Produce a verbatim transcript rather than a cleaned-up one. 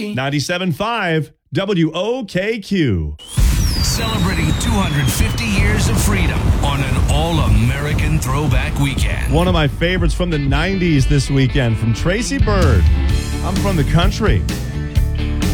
ninety-seven point five W O K Q. Celebrating two hundred fifty years of freedom on an all-American throwback weekend. One of my favorites from the nineties this weekend from Tracy Bird. I'm from the country,